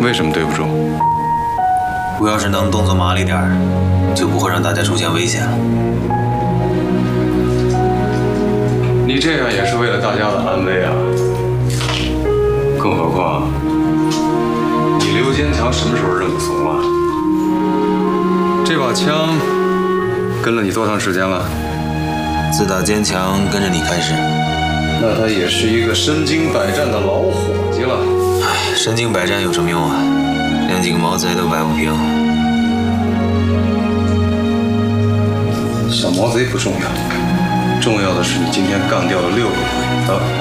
为什么对不住？ 我要是能动作麻利点儿，就不会让大家出现危险了。 你这样也是为了大家的安危啊！更何况，你刘坚强什么时候认过怂啊？这把枪跟了你多长时间了？ 自打坚强跟着你开始。 那他也是一个身经百战的老伙计了。 唉，身经百战有什么用啊？连几个毛贼都摆不平。 小毛贼不重要，重要的是你今天干掉了6个鬼子。